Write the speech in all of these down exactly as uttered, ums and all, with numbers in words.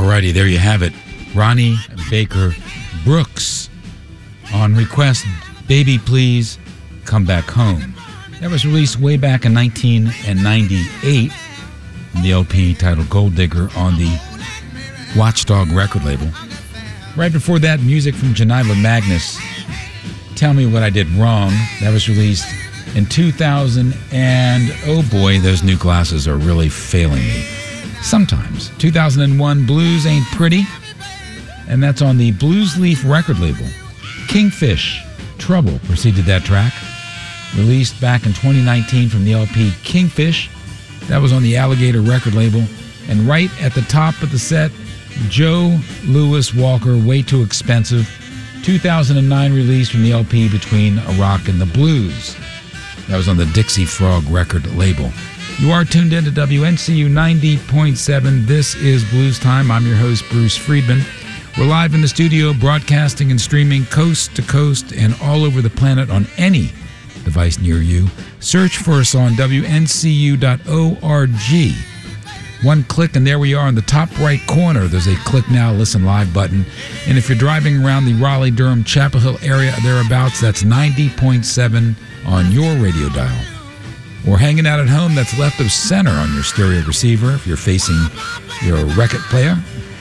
Alrighty, there you have it. Ronnie Baker Brooks on request, Baby Please Come Back Home. That was released way back in nineteen ninety-eight in the L P titled Gold Digger on the Watchdog record label. Right before that, music from Janiva Magnus, Tell Me What I Did Wrong. That was released in two thousand, and oh boy, those new glasses are really failing me. Sometimes. two thousand one, Blues Ain't Pretty, and that's on the Blues Leaf record label. Kingfish, Trouble preceded that track. Released back in twenty nineteen from the L P Kingfish. That was on the Alligator record label. And right at the top of the set, Joe Louis Walker, Way Too Expensive. two thousand nine release from the L P Between a Rock and the Blues. That was on the Dixie Frog record label. You are tuned in to W N C U ninety point seven. This is Blues Time. I'm your host, Bruce Friedman. We're live in the studio, broadcasting and streaming coast to coast and all over the planet on any device near you. Search for us on W N C U dot org. One click and there we are in the top right corner. There's a Click Now, Listen Live button. And if you're driving around the Raleigh, Durham, Chapel Hill area thereabouts, that's ninety point seven on your radio dial. Or hanging out at home, that's left of center on your stereo receiver if you're facing your record player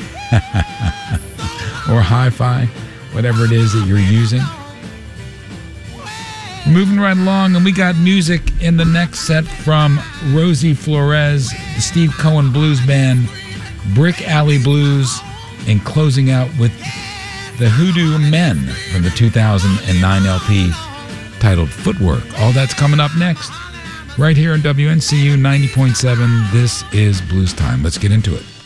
or hi-fi, whatever it is that you're using. We're moving right along, and we got music in the next set from Rosie Flores, the Steve Cohen Blues Band, Brick Alley Blues, and closing out with the Hoodoo Men from the two thousand nine L P titled Footwork. All that's coming up next, right here on W N C U ninety point seven. This is Blues Time. Let's get into it.